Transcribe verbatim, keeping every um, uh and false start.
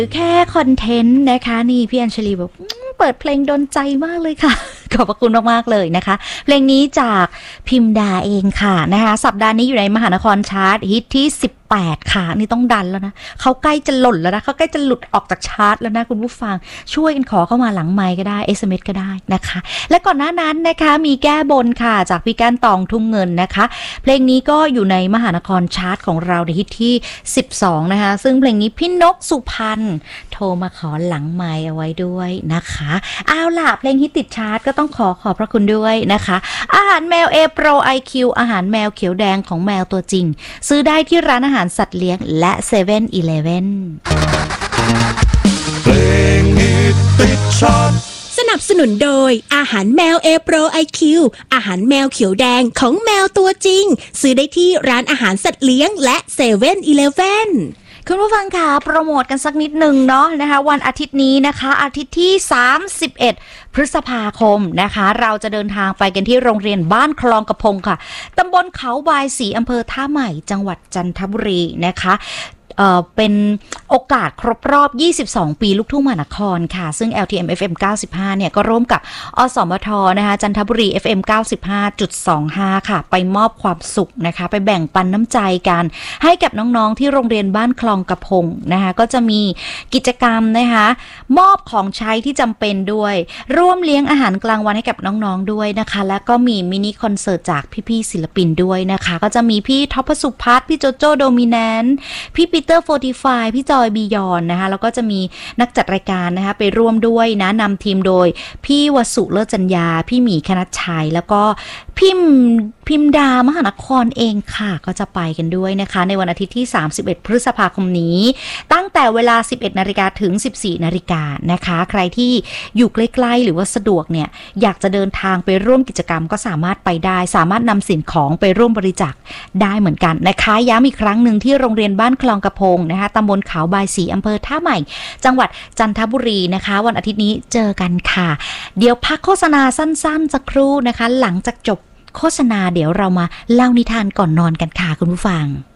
หรือแค่คอนเทนต์นะคะนี่พี่อัญชลีบอกเปิดเพลงโดนใจมากเลยค่ะขอบพระคุณมากๆเลยนะคะเพลงนี้จากพิมดาเองค่ะนะคะสัปดาห์นี้อยู่ในมหานครชาร์ตฮิตที่สิบแปดค่ะนี่ต้องดันแล้วนะเขาใกล้จะหล่นแล้วนะเขาใกล้จะหลุดออกจากชาร์ตแล้วนะคุณผู้ฟังช่วยกันขอเข้ามาหลังไมค์ก็ได้ เอส เอ็ม เอส ก็ได้นะคะและก่อนหน้านั้นนะคะมีแก้บนค่ะจากพี่ก้านตองทุ่งเงินนะคะเพลงนี้ก็อยู่ในมหานครชาร์ตของเราในฮิตที่สิบสองนะคะซึ่งเพลงนี้พี่นกสุพรรณโทรมาขอหลังไมค์เอาไว้ด้วยนะคะเอาล่ะเพลงฮิตติดชาร์ตก็ต้องขอขอบพระคุณด้วยนะคะอาหารแมว A Pro ไอ คิว อาหารแมวเขียวแดงของแมวตัวจริงซื้อได้ที่ร้านอาหารสัตว์เลี้ยงและเซเว่นอีเลฟเว่นเพลงฮิตติดชาร์ตสนับสนุนโดยอาหารแมว A Pro ไอ คิว อาหารแมวเขียวแดงของแมวตัวจริงซื้อได้ที่ร้านอาหารสัตว์เลี้ยงและเซเว่นอีเลฟเว่นคุณผู้ฟังค่ะโปรโมทกันสักนิดหนึ่งเนาะนะคะวันอาทิตย์นี้นะคะอาทิตย์ที่สามสิบเอ็ดพฤษภาคมนะคะเราจะเดินทางไปกันที่โรงเรียนบ้านคลองกระพงค่ะตำบลเขาบายศรีอำเภอท่าใหม่จังหวัดจันทบุรีนะคะเอ่อเป็นโอกาสครบรอบยี่สิบสองปีลูกทุ่งมหานครค่ะซึ่ง แอล ที เอ็ม เอฟ เอ็ม เก้าสิบห้าเนี่ยก็ร่วมกับอสมทนะคะจันทบุรี เอฟ เอ็ม เก้าสิบห้าจุดสองห้า ค่ะไปมอบความสุขนะคะไปแบ่งปันน้ำใจกันให้กับน้องๆที่โรงเรียนบ้านคลองกระพงนะคะก็จะมีกิจกรรมนะคะมอบของใช้ที่จำเป็นด้วยร่วมเลี้ยงอาหารกลางวันให้กับน้องๆด้วยนะคะและก็มีมินิคอนเสิร์ตจากพี่ๆศิลปินด้วยนะคะก็จะมีพี่ท็อปสุพัฒน์พี่โจโจ้โดมิแนนต์พี่ปีเตอร์โฟร์ตี้ไฟว์ พี่จอยบียอนนะคะแล้วก็จะมีนักจัดรายการนะคะไปร่วมด้วยนะนำทีมโดยพี่วสุเลิศจัญญาพี่หมีคณัชชัยแล้วก็พิมพิมดามหานครเองค่ะก็จะไปกันด้วยนะคะในวันอาทิตย์ที่สามสิบเอ็ดพฤษภาคมนี้ตั้งแต่เวลา สิบเอ็ดนาฬิกา ถึง สิบสี่นาฬิกานะคะใครที่อยู่ใกล้ๆหรือว่าสะดวกเนี่ยอยากจะเดินทางไปร่วมกิจกรรมก็สามารถไปได้สามารถนำสิ่งของไปร่วมบริจาคได้เหมือนกันนะคะย้ำอีกครั้งหนึ่งที่โรงเรียนบ้านคลองกระพงนะคะตำบลเขาบายศรีอำเภอท่าใหม่จังหวัดจันทบุรีนะคะวันอาทิตย์นี้เจอกันค่ะเดี๋ยวพักโฆษณาสั้นๆสักครู่นะคะหลังจากจบโฆษณาเดี๋ยวเรามาเล่านิทานก่อนนอนกันค่ะคุณผู้ฟัง